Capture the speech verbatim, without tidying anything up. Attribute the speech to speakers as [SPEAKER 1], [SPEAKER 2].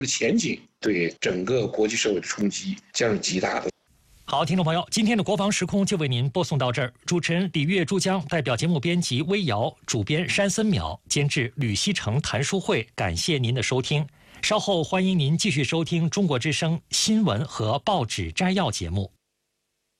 [SPEAKER 1] 前景对整个国际社会的冲击将是极大的。
[SPEAKER 2] 好，听众朋友，今天的国防时空就为您播送到这儿。主持人李月珠江，代表节目编辑微瑶，主编山森淼，监制吕锡成、谭淑慧，感谢您的收听。稍后欢迎您继续收听中国之声新闻和报纸摘要节目。